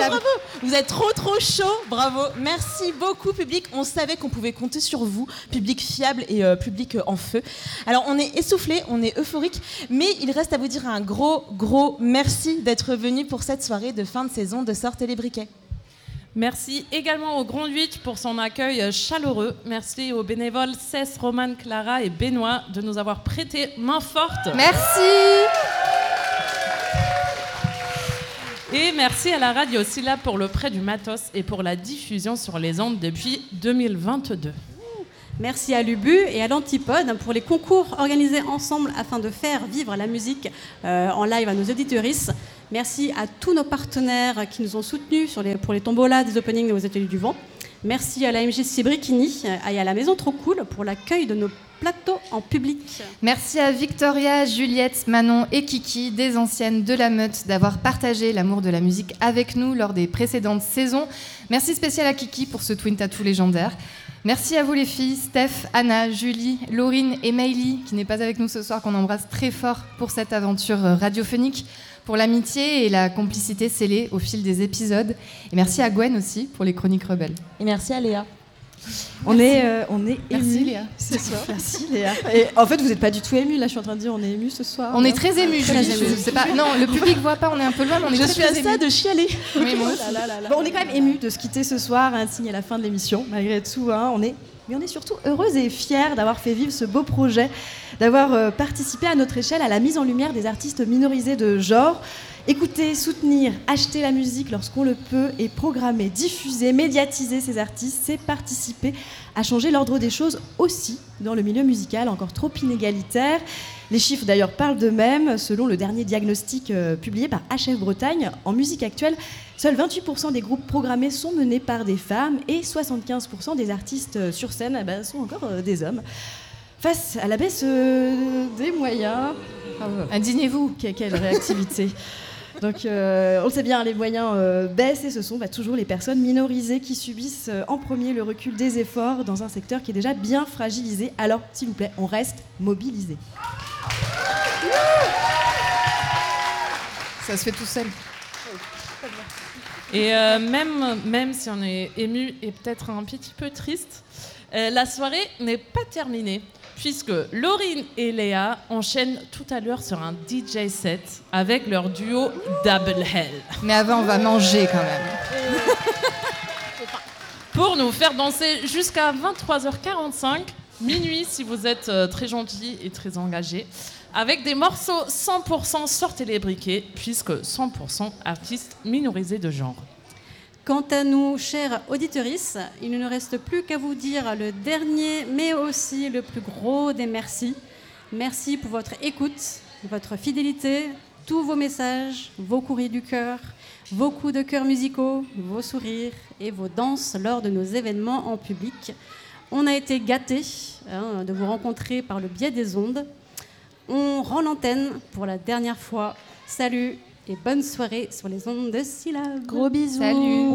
bravo. Vous êtes trop chaud, bravo. Merci beaucoup, public. On savait qu'on pouvait compter sur vous, public fiable et public en feu. Alors, on est essoufflé, on est euphorique, mais il reste à vous dire un gros merci d'être venu pour cette soirée de fin de saison de Sortez les briquets. Merci également au Grand 8 pour son accueil chaleureux. Merci aux bénévoles Cess, Roman, Clara et Benoît de nous avoir prêté main forte. Merci. Et merci à la radio Syllab pour le prêt du matos et pour la diffusion sur les ondes depuis 2022. Merci à l'Ubu et à l'Antipode pour les concours organisés ensemble afin de faire vivre la musique en live à nos auditeuristes. Merci à tous nos partenaires qui nous ont soutenus pour les tombolas des openings et aux ateliers du vent. Merci à la MJC Bricchini et à la Maison Trop Cool pour l'accueil de nos plateaux en public. Merci à Victoria, Juliette, Manon et Kiki, des anciennes de la Meute, d'avoir partagé l'amour de la musique avec nous lors des précédentes saisons. Merci spécial à Kiki pour ce twin tattoo légendaire. Merci à vous les filles, Steph, Anna, Julie, Laurine et Maïli, qui n'est pas avec nous ce soir, qu'on embrasse très fort pour cette aventure radiophonique, pour l'amitié et la complicité scellée au fil des épisodes. Et merci à Gwen aussi pour les chroniques rebelles. Et merci à Léa. On est Merci émus Léa. ce soir. Merci Léa. Et en fait, vous n'êtes pas du tout émus. Là, je suis en train de dire, on est émus ce soir. On est très émus, Julie. Je sais pas. Non, le public voit pas. On est un peu loin, mais on est très, très émus. Je suis à ça de chialer. Oui, moi aussi. Bon, on est quand même émus de se quitter ce soir, un signe à la fin de l'émission, malgré tout. Mais on est surtout heureuse et fiers d'avoir fait vivre ce beau projet, d'avoir participé à notre échelle à la mise en lumière des artistes minorisés de genre. Écouter, soutenir, acheter la musique lorsqu'on le peut et programmer, diffuser, médiatiser ces artistes, c'est participer à changer l'ordre des choses aussi dans le milieu musical encore trop inégalitaire. Les chiffres d'ailleurs parlent d'eux-mêmes. Selon le dernier diagnostic publié par HF Bretagne, en musique actuelle, seuls 28% des groupes programmés sont menés par des femmes et 75% des artistes sur scène sont encore des hommes. Face à la baisse des moyens... Indignez-vous. Quelle réactivité. Donc, on le sait bien, les moyens baissent et ce sont toujours les personnes minorisées qui subissent en premier le recul des efforts dans un secteur qui est déjà bien fragilisé. Alors, s'il vous plaît, on reste mobilisés. Ça se fait tout seul. Et même si on est ému et peut-être un petit peu triste, la soirée n'est pas terminée, puisque Laurine et Léa enchaînent tout à l'heure sur un DJ set avec leur duo Double Hell. Mais avant, on va manger quand même. Pour nous faire danser jusqu'à 23h45, minuit si vous êtes très gentil et très engagé, avec des morceaux 100% Sortez les briquets, puisque 100% artistes minorisés de genre. Quant à nous, chers auditeuristes, il ne nous reste plus qu'à vous dire le dernier, mais aussi le plus gros des merci. Merci pour votre écoute, votre fidélité, tous vos messages, vos courriers du cœur, vos coups de cœur musicaux, vos sourires et vos danses lors de nos événements en public. On a été gâtés de vous rencontrer par le biais des ondes. On rend l'antenne pour la dernière fois. Salut et bonne soirée sur les ondes de Syllab. Gros bisous. Salut.